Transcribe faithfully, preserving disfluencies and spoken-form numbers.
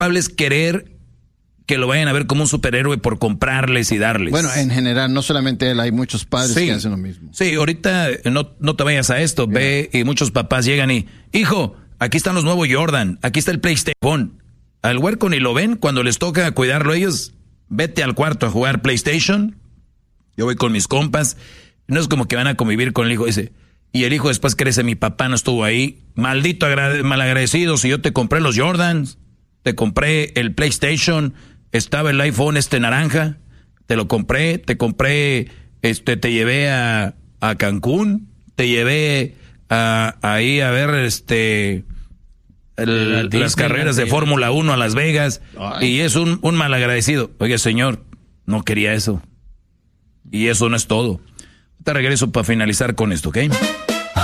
culpables querer que lo vayan a ver como un superhéroe por comprarles y darles. Bueno, en general, no solamente él, hay muchos padres sí, que hacen lo mismo. Sí, ahorita no, no te vayas a esto, yeah. Ve, y muchos papás llegan y, hijo, aquí están los nuevos Jordan, aquí está el PlayStation. Al huerco ni lo ven, cuando les toca cuidarlo ellos, vete al cuarto a jugar PlayStation. Yo voy con mis compas, no es como que van a convivir con el hijo ese. Y el hijo después crece, mi papá no estuvo ahí. Maldito agrade- malagradecido, si yo te compré los Jordans, te compré el PlayStation, estaba el iPhone este naranja, te lo compré, te compré, este, te llevé a, a Cancún, te llevé a, ahí a ver este el, las carreras de Fórmula uno a Las Vegas. Ay. Y es un, un malagradecido. Oye, señor, no quería eso. Y eso no es todo. Te regreso para finalizar con esto, ¿ok?